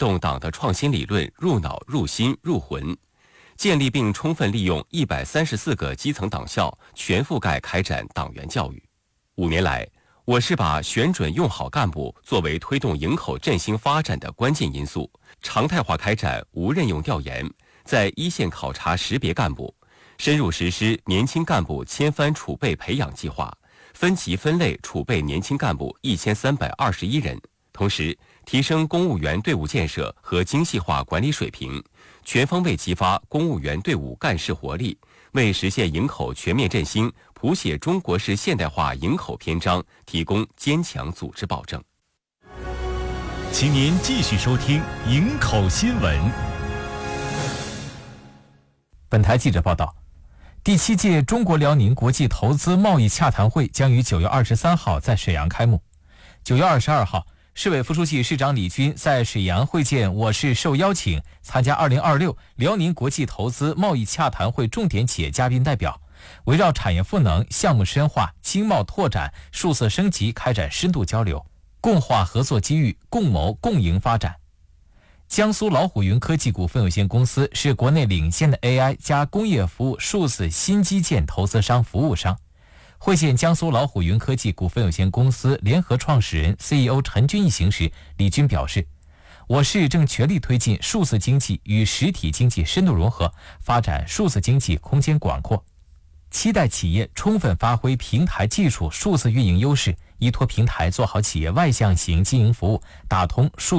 动党的创新理论入脑、入心、入魂，建立并充分利用134个基层党校，全覆盖开展党员教育。5年来，我市把选准用好干部作为推动营口振兴发展的关键因素，常态化开展无任用调研，在一线考察识别干部，深入实施年轻干部千帆储备培养计划，分级分类储备年轻干部1321人，同时提升公务员队伍建设和精细化管理水平，全方位激发公务员队伍干事活力，为实现营口全面振兴、谱写中国式现代化营口篇章提供坚强组织保证。 请您继续收听营口新闻。 本台记者报道，第7届中国辽宁国际投资贸易洽谈会将于9月23号在沈阳开幕。9月22号，市委副书记、市长李军在沈阳会见我市受邀请参加2026辽宁国际投资贸易洽谈会重点企业嘉宾代表，围绕产业赋能、项目深化、经贸拓展、数字升级开展深度交流，共话合作机遇，共谋共赢发展。江苏老虎云科技股份有限公司是国内领先的 AI 加工业服务数字新基建投资商服务商。会见江苏老虎云科技股份有限公司联合创始人 CEO 陈军一行时，李军表示，我市正全力推进数字经济与实体经济深度融合，发展数字经济空间广阔，期待企业充分发挥平台技术数字运营优势，依托平台做好企业外向型经营服务，打通数